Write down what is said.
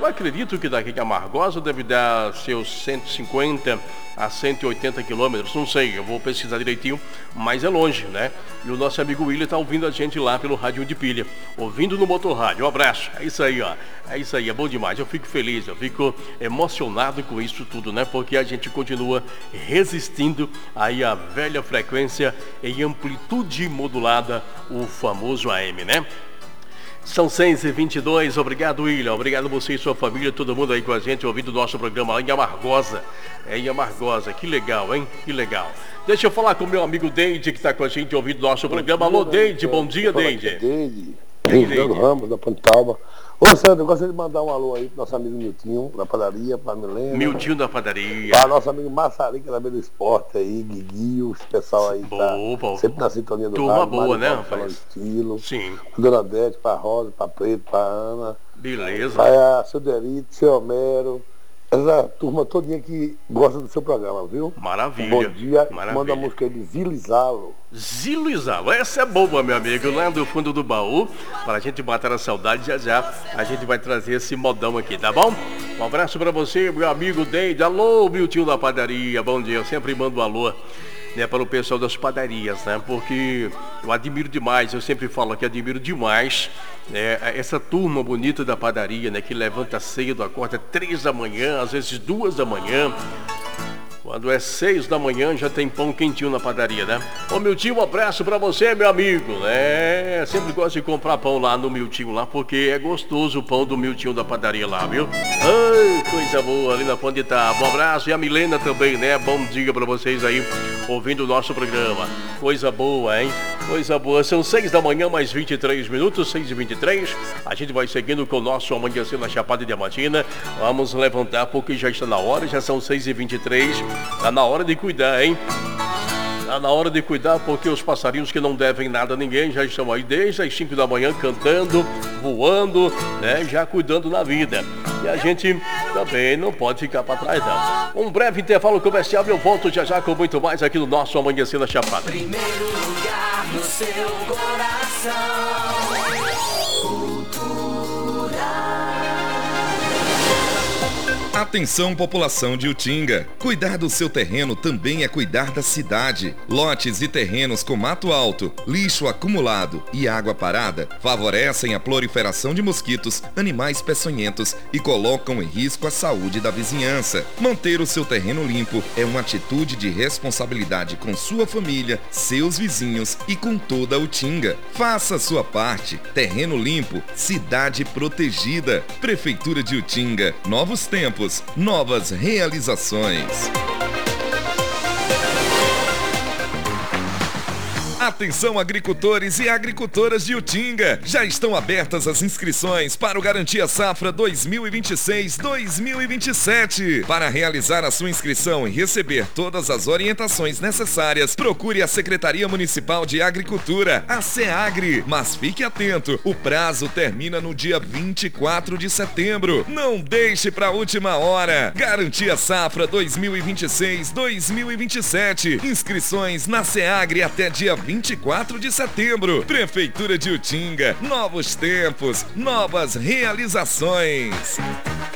Eu acredito que daqui de Amargosa deve dar seus 150 a 180 quilômetros, não sei, eu vou pesquisar direitinho, mas é longe, né? E o nosso amigo William tá ouvindo a gente lá pelo rádio de pilha, ouvindo no Motorrádio. Um abraço, é isso aí, ó. É isso aí, é bom demais, eu fico feliz, eu fico emocionado com isso tudo, né? Porque a gente continua resistindo aí à velha frequência em amplitude modulada, o famoso AM, né? São 6h22, obrigado William, obrigado você e sua família, todo mundo aí com a gente ouvindo o nosso programa lá em Amargosa. Em Amargosa, que legal, hein? Que legal. Deixa eu falar com o meu amigo Deide, que está com a gente ouvindo o nosso programa. Alô, Deide, bom dia, Deide. Deide Ramos, da Pontalba. Ô, Sandro, eu gostaria de mandar um alô aí pro nosso amigo Miltinho, da padaria, pra Milena. Miltinho da padaria. Para nosso amigo Massarica, da Meio do Esporte aí, Guiguinho, esse pessoal aí tá sempre na sintonia do turma rádio. Boa, né, rapaz? Estilo. Sim. Pra Dona Dete, pra Rosa, pra Preto, pra Ana. Beleza. Pra seu Derito, seu Homero. Essa turma todinha que gosta do seu programa, viu? Maravilha. Bom dia. Maravilha. Manda a música aí de Zilizalo. Zilizalo, essa é boa, meu amigo, lá do fundo do baú, para a gente matar a saudade, já a gente vai trazer esse modão aqui, tá bom? Um abraço para você, meu amigo Deide. Alô, Miltinho da padaria, bom dia, eu sempre mando um alô, né, para o pessoal das padarias, né, porque eu admiro demais, eu sempre falo que admiro demais, né, essa turma bonita da padaria, né, que levanta cedo, acorda 3 da manhã, às vezes 2 da manhã, quando é 6 da manhã já tem pão quentinho na padaria, né? Ô Miltinho, um abraço pra você, meu amigo, né? Sempre gosto de comprar pão lá no Miltinho lá, porque é gostoso o pão do Miltinho da padaria lá, viu? Ai, coisa boa, ali na Pandita. Um abraço, e a Milena também, né? Bom dia pra vocês aí, ouvindo o nosso programa. Coisa boa, hein? Coisa boa. São 6 da manhã, mais 23 minutos, 6h23. A gente vai seguindo com o nosso Amanhecer na Chapada Diamantina. Vamos levantar porque já está na hora, já são 6h23. Tá na hora de cuidar, hein? Tá na hora de cuidar porque os passarinhos que não devem nada a ninguém já estão aí desde as 5 da manhã cantando, voando, né? Já cuidando na vida. E a gente também não pode ficar para trás, não. Um breve intervalo comercial e eu volto já com muito mais aqui no nosso Amanhecer na Chapada. Primeiro lugar no seu coração. Atenção, população de Utinga. Cuidar do seu terreno também é cuidar da cidade. Lotes e terrenos com mato alto, lixo acumulado e água parada favorecem a proliferação de mosquitos, animais peçonhentos e colocam em risco a saúde da vizinhança. Manter o seu terreno limpo é uma atitude de responsabilidade com sua família, seus vizinhos e com toda a Utinga. Faça a sua parte. Terreno limpo, cidade protegida. Prefeitura de Utinga. Novos tempos. Novas realizações. Atenção, agricultores e agricultoras de Utinga! Já estão abertas as inscrições para o Garantia Safra 2026-2027. Para realizar a sua inscrição e receber todas as orientações necessárias, procure a Secretaria Municipal de Agricultura, a SEAGRE. Mas fique atento, o prazo termina no dia 24 de setembro. Não deixe para a última hora. Garantia Safra 2026-2027. Inscrições na SEAGRE até dia 24 de setembro. Prefeitura de Utinga. Novos tempos, novas realizações.